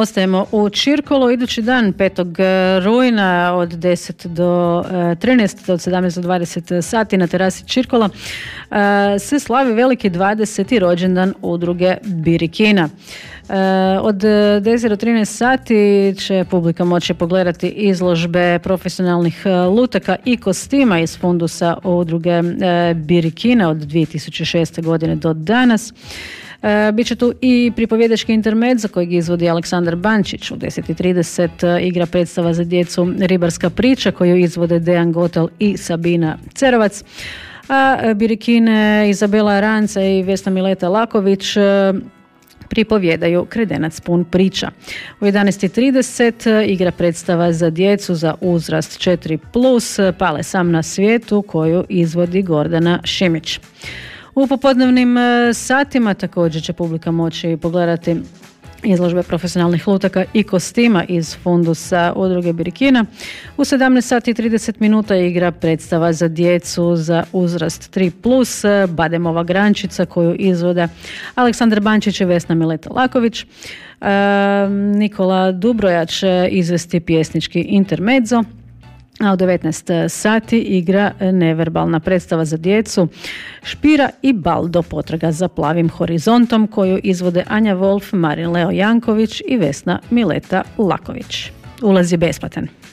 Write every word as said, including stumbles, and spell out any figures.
Ostajemo u Čirkolu. Idući dan petog rujna od deset do trinaest, od sedamnaest do dvadeset sati na terasi Čirkola se slavi veliki dvadeseti rođendan udruge Birikina. Od deset do trinaest sati će publika moći pogledati izložbe profesionalnih lutaka i kostima iz fundusa udruge Birikina od dvije tisuće šeste. godine do danas. E, Biće tu i pripovjedački intermezzo kojeg izvodi Aleksandar Bančić. U deset i trideset igra predstava za djecu Ribarska priča koju izvode Dejan Gotel i Sabina Cerovac. A Birikine Izabela Ranca i Vesna Mileta Laković pripovjedaju Kredenac pun priča. U jedanaest i trideset igra predstava za djecu za uzrast četiri plus Pale sam na svijetu koju izvodi Gordana Šimić. U popodnevnim satima također će publika moći pogledati izložbe profesionalnih lutaka i kostima iz fundusa udruge Birikina. U sedamnaest sati i trideset minuta igra predstava za djecu za uzrast tri plus Bademova grančica koju izvode Aleksandar Bančić i Vesna Mileta Laković. E, Nikola Dubroja će izvesti pjesnički intermezzo. A u devetnaest sati igra neverbalna predstava za djecu Špira i Baldo potraga za plavim horizontom koju izvode Anja Wolf, Marin Leo Janković i Vesna Mileta Laković. Ulaz je besplatan.